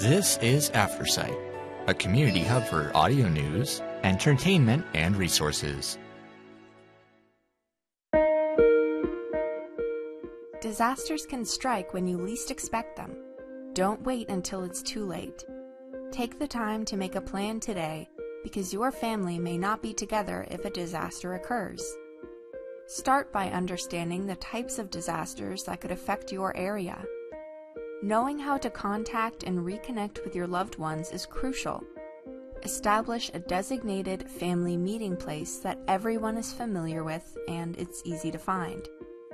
This is Aftersight, a community hub for audio news, entertainment, and resources. Disasters can strike when you least expect them. Don't wait until it's too late. Take the time to make a plan today because your family may not be together if a disaster occurs. Start by understanding the types of disasters that could affect your area. Knowing how to contact and reconnect with your loved ones is crucial. Establish a designated family meeting place that everyone is familiar with and it's easy to find.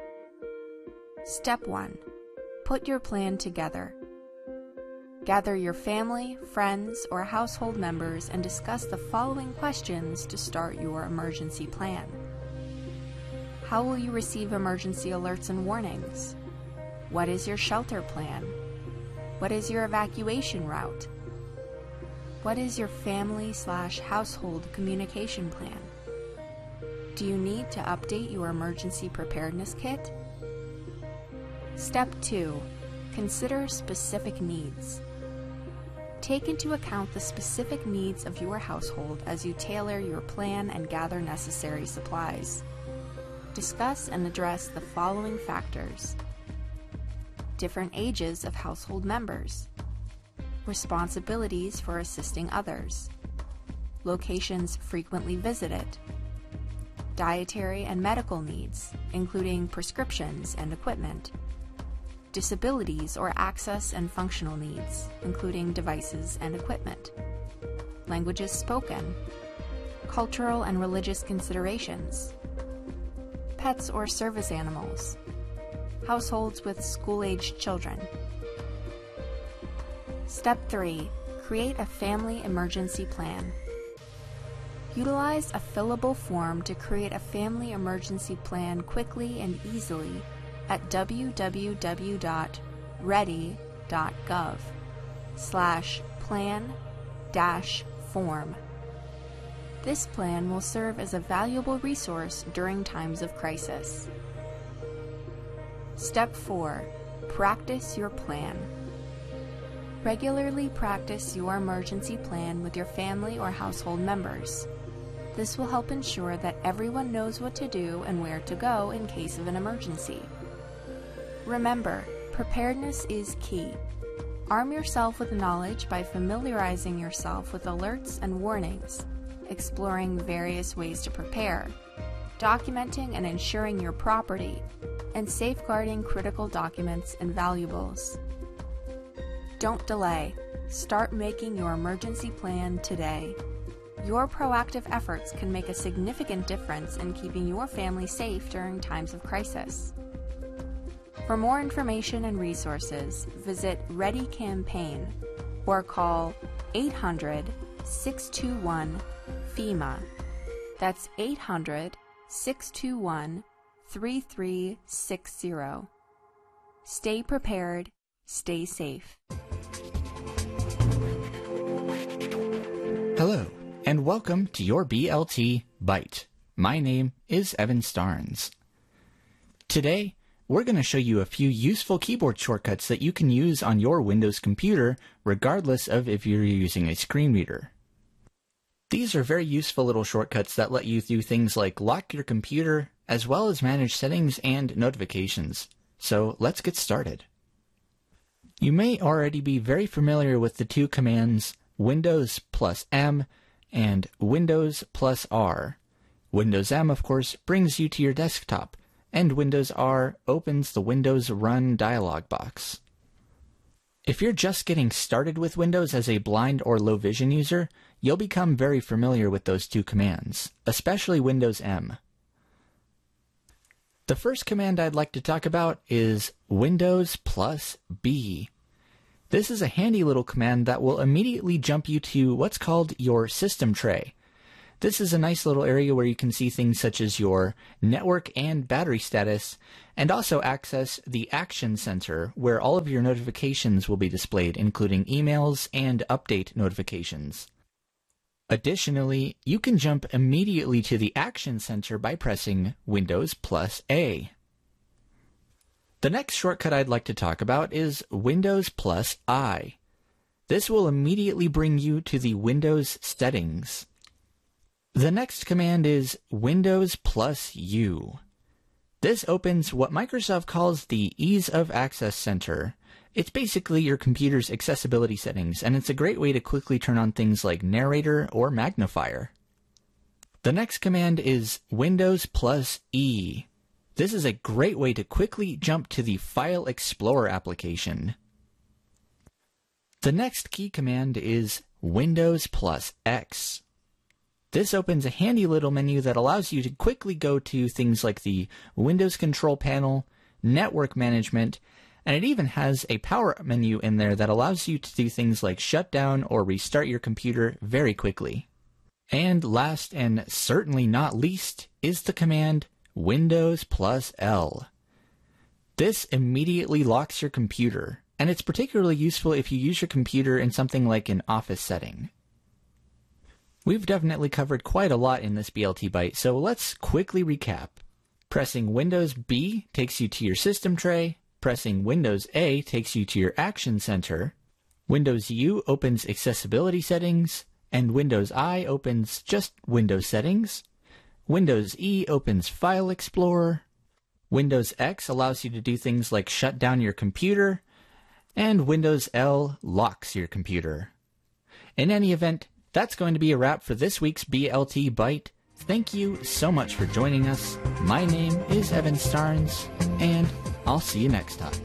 Step 1. Put your plan together. Gather your family, friends, or household members and discuss the following questions to start your emergency plan. How will you receive emergency alerts and warnings? What is your shelter plan? What is your evacuation route? What is your family/household communication plan? Do you need to update your emergency preparedness kit? Step 2. Consider specific needs. Take into account the specific needs of your household as you tailor your plan and gather necessary supplies. Discuss and address the following factors: different ages of household members, responsibilities for assisting others, locations frequently visited, dietary and medical needs, including prescriptions and equipment, disabilities or access and functional needs, including devices and equipment, languages spoken, cultural and religious considerations, pets or service animals, households with school-aged children. Step 3. Create a family emergency plan. Utilize a fillable form to create a family emergency plan quickly and easily at www.ready.gov/plan-form. This plan will serve as a valuable resource during times of crisis. Step 4. Practice your plan. Regularly practice your emergency plan with your family or household members. This will help ensure that everyone knows what to do and where to go in case of an emergency. Remember, preparedness is key. Arm yourself with knowledge by familiarizing yourself with alerts and warnings, exploring various ways to prepare, documenting and ensuring your property, and safeguarding critical documents and valuables. Don't delay. Start making your emergency plan today. Your proactive efforts can make a significant difference in keeping your family safe during times of crisis. For more information and resources, visit Ready Campaign or call 800-621-FEMA. That's 800-621-3360. Stay prepared, stay safe. Hello, and welcome to your BLT Bite. My name is Evan Starnes. Today, we're going to show you a few useful keyboard shortcuts that you can use on your Windows computer, regardless of if you're using a screen reader. These are very useful little shortcuts that let you do things like lock your computer, as well as manage settings and notifications. So let's get started. You may already be very familiar with the two commands Windows +M and Windows +R. Windows M, of course, brings you to your desktop, and Windows R opens the Windows Run dialog box. If you're just getting started with Windows as a blind or low vision user, you'll become very familiar with those two commands, especially Windows M. The first command I'd like to talk about is Windows +B. This is a handy little command that will immediately jump you to what's called your system tray. This is a nice little area where you can see things such as your network and battery status, and also access the Action Center, where all of your notifications will be displayed, including emails and update notifications. Additionally, you can jump immediately to the Action Center by pressing Windows +A. The next shortcut I'd like to talk about is Windows +I. This will immediately bring you to the Windows settings. The next command is Windows plus U. This opens what Microsoft calls the Ease of Access Center. It's basically your computer's accessibility settings, and it's a great way to quickly turn on things like Narrator or Magnifier. The next command is Windows plus E. This is a great way to quickly jump to the File Explorer application. The next key command is Windows plus X. This opens a handy little menu that allows you to quickly go to things like the Windows Control Panel, Network Management, and it even has a power menu in there that allows you to do things like shut down or restart your computer very quickly. And last and certainly not least is the command Windows plus L. This immediately locks your computer, and it's particularly useful if you use your computer in something like an office setting. We've definitely covered quite a lot in this BLT Byte, so let's quickly recap. Pressing Windows B takes you to your system tray, pressing Windows A takes you to your Action Center, Windows U opens accessibility settings, and Windows I opens just Windows settings, Windows E opens File Explorer, Windows X allows you to do things like shut down your computer, and Windows L locks your computer. In any event, that's going to be a wrap for this week's BLT Byte. Thank you so much for joining us. My name is Evan Starnes, and I'll see you next time.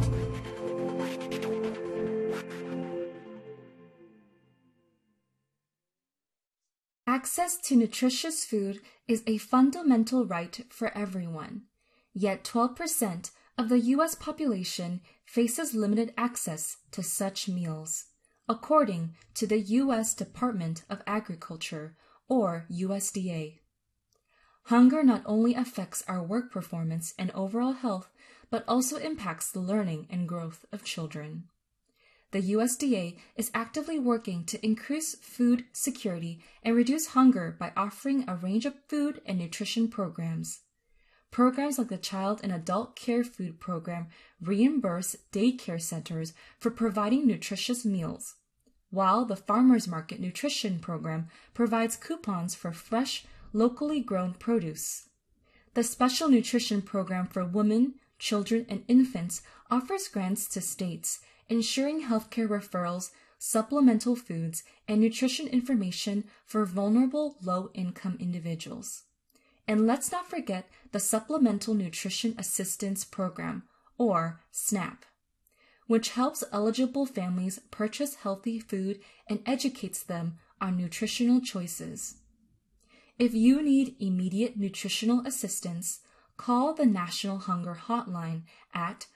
Access to nutritious food is a fundamental right for everyone. Yet 12% of the U.S. population faces limited access to such meals, according to the U.S. Department of Agriculture, or USDA. Hunger not only affects our work performance and overall health, but also impacts the learning and growth of children. The USDA is actively working to increase food security and reduce hunger by offering a range of food and nutrition programs. Programs like the Child and Adult Care Food Program reimburse daycare centers for providing nutritious meals, while the Farmers Market Nutrition Program provides coupons for fresh, locally grown produce. The Special Nutrition Program for Women, Children, and Infants offers grants to states, ensuring healthcare referrals, supplemental foods, and nutrition information for vulnerable low-income individuals. And let's not forget the Supplemental Nutrition Assistance Program, or SNAP, which helps eligible families purchase healthy food and educates them on nutritional choices. If you need immediate nutritional assistance, call the National Hunger Hotline at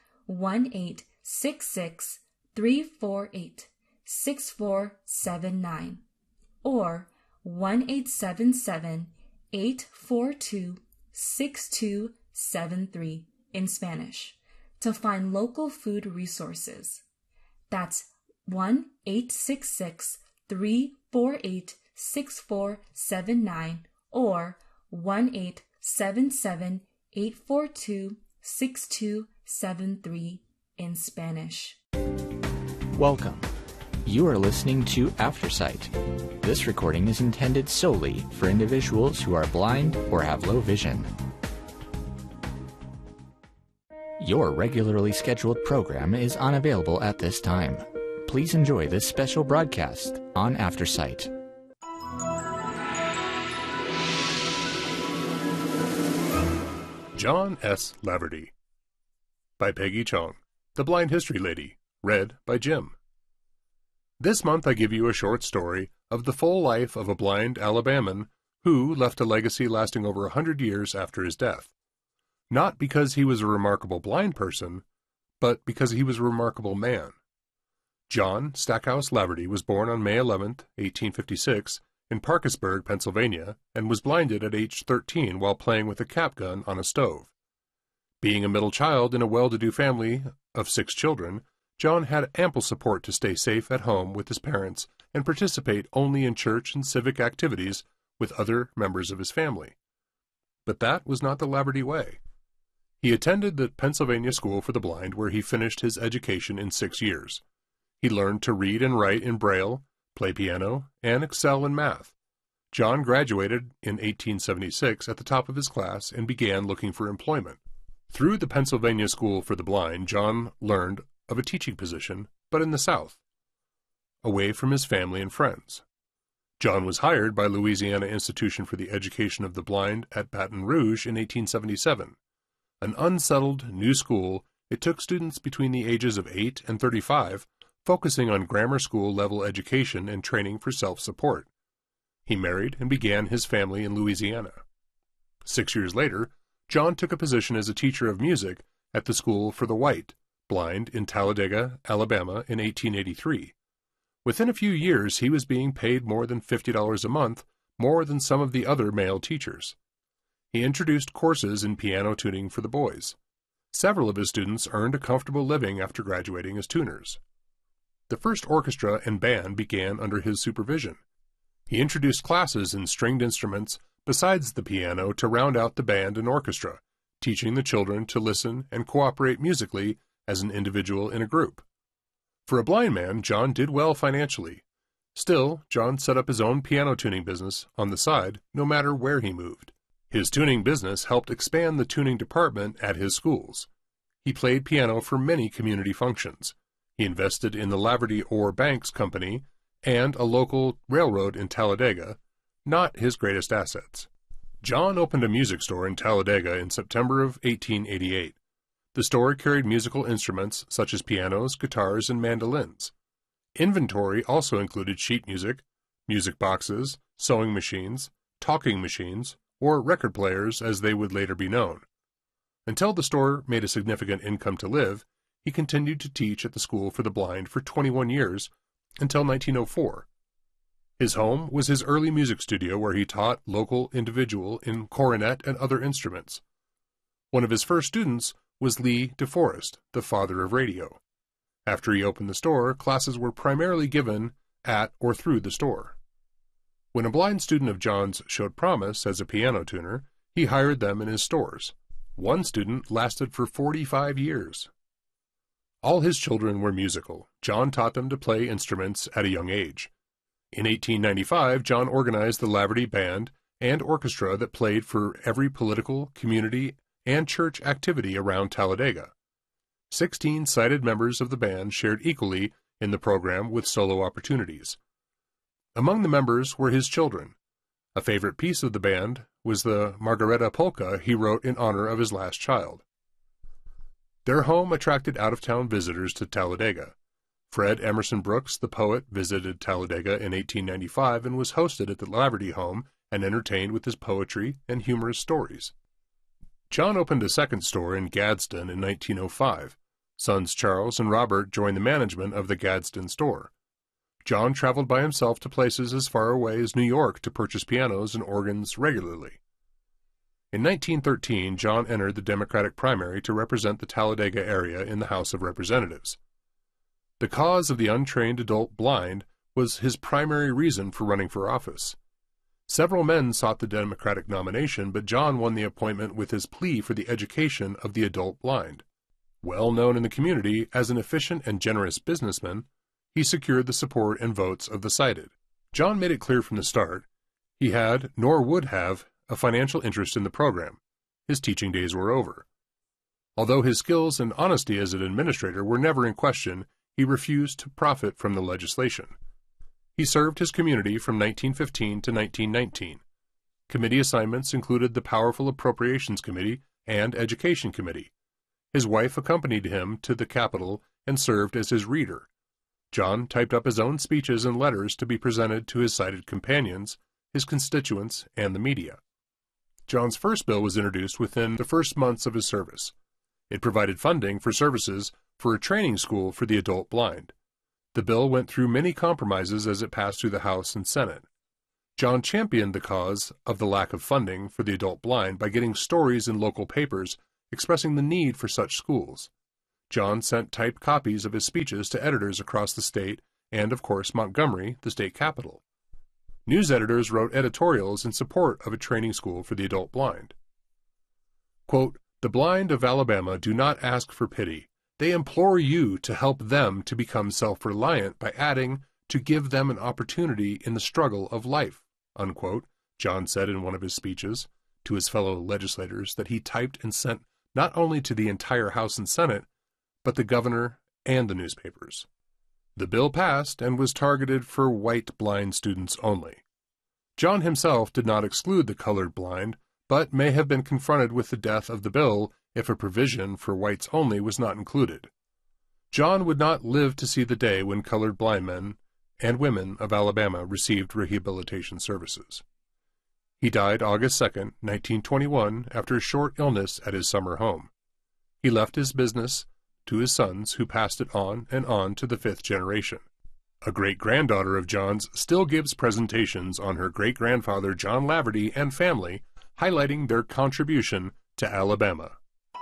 1-866-348-6479 or 1-877-842-6273 in Spanish to find local food resources. That's 1-866-348-6479 or 1-877-842-6273 in Spanish. Welcome. You are listening to Aftersight. This recording is intended solely for individuals who are blind or have low vision. Your regularly scheduled program is unavailable at this time. Please enjoy this special broadcast on Aftersight. John S. Laverty by Peggy Chong, The Blind History Lady, read by Jim. This month I give you a short story of the full life of a blind Alabaman who left a legacy lasting over 100 years after his death. Not because he was a remarkable blind person, but because he was a remarkable man. John Stackhouse Laverty was born on May 11, 1856, in Parkersburg, Pennsylvania, and was blinded at age 13 while playing with a cap gun on a stove. Being a middle child in a well-to-do family of 6 children, John had ample support to stay safe at home with his parents and participate only in church and civic activities with other members of his family. But that was not the Laverty way. He attended the Pennsylvania School for the Blind, where he finished his education in 6 years. He learned to read and write in Braille, play piano, and excel in math. John graduated in 1876 at the top of his class and began looking for employment. Through the Pennsylvania School for the Blind, John learned of a teaching position, but in the South, away from his family and friends. John was hired by Louisiana Institution for the Education of the Blind at Baton Rouge in 1877. An unsettled new school, it took students between the ages of 8 and 35, focusing on grammar school level education and training for self-support. He married and began his family in Louisiana. 6 years later, John took a position as a teacher of music at the School for the White, Blind in Talladega, Alabama in 1883. Within a few years, he was being paid more than $50 a month, more than some of the other male teachers. He introduced courses in piano tuning for the boys. Several of his students earned a comfortable living after graduating as tuners. The first orchestra and band began under his supervision. He introduced classes in stringed instruments besides the piano to round out the band and orchestra, teaching the children to listen and cooperate musically as an individual in a group. For a blind man, John did well financially. Still, John set up his own piano tuning business on the side, no matter where he moved. His tuning business helped expand the tuning department at his schools. He played piano for many community functions. He invested in the Laverty Orr Banks Company and a local railroad in Talladega, not his greatest assets. John opened a music store in Talladega in September of 1888. The store carried musical instruments such as pianos, guitars, and mandolins. Inventory also included sheet music, music boxes, sewing machines, talking machines, or record players as they would later be known. Until the store made a significant income to live, he continued to teach at the School for the Blind for 21 years, until 1904. His home was his early music studio where he taught local individual in cornet and other instruments. One of his first students was Lee DeForest, the father of radio. After he opened the store, classes were primarily given at or through the store. When a blind student of John's showed promise as a piano tuner, he hired them in his stores. One student lasted for 45 years. All his children were musical. John taught them to play instruments at a young age. In 1895, John organized the Laverty Band and Orchestra that played for every political, community, and church activity around Talladega. 16 sighted members of the band shared equally in the program with solo opportunities. Among the members were his children. A favorite piece of the band was the Margareta Polka he wrote in honor of his last child. Their home attracted out-of-town visitors to Talladega. Fred Emerson Brooks, the poet, visited Talladega in 1895 and was hosted at the Laverty home and entertained with his poetry and humorous stories. John opened a second store in Gadsden in 1905. Sons Charles and Robert joined the management of the Gadsden store. John traveled by himself to places as far away as New York to purchase pianos and organs regularly. In 1913, John entered the Democratic primary to represent the Talladega area in the House of Representatives. The cause of the untrained adult blind was his primary reason for running for office. Several men sought the Democratic nomination, but John won the appointment with his plea for the education of the adult blind. Well known in the community as an efficient and generous businessman, he secured the support and votes of the sighted. John made it clear from the start he had, nor would have, a financial interest in the program. His teaching days were over. Although his skills and honesty as an administrator were never in question, he refused to profit from the legislation. He served his community from 1915 to 1919. Committee assignments included the powerful Appropriations Committee and Education Committee. His wife accompanied him to the Capitol and served as his reader. John typed up his own speeches and letters to be presented to his sighted companions, his constituents, and the media. John's first bill was introduced within the first months of his service. It provided funding for services for a training school for the adult blind. The bill went through many compromises as it passed through the House and Senate. John championed the cause of the lack of funding for the adult blind by getting stories in local papers expressing the need for such schools. John sent typed copies of his speeches to editors across the state and, of course, Montgomery, the state capital. News editors wrote editorials in support of a training school for the adult blind. Quote, "The blind of Alabama do not ask for pity. They implore you to help them to become self-reliant by adding, to give them an opportunity in the struggle of life, unquote, John said in one of his speeches to his fellow legislators that he typed and sent not only to the entire House and Senate, but the governor and the newspapers. The bill passed and was targeted for white blind students only. John himself did not exclude the colored blind, but may have been confronted with the death of the bill if a provision for whites only was not included. John would not live to see the day when colored blind men and women of Alabama received rehabilitation services. He died August 2, 1921, after a short illness at his summer home. He left his business to his sons, who passed it on and on to the fifth generation. A great-granddaughter of John's still gives presentations on her great-grandfather John Laverty and family, highlighting their contribution to Alabama.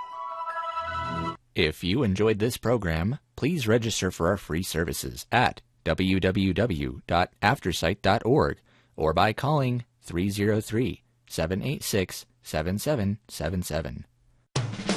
If you enjoyed this program, please register for our free services at www.aftersight.org or by calling 303-786-7777.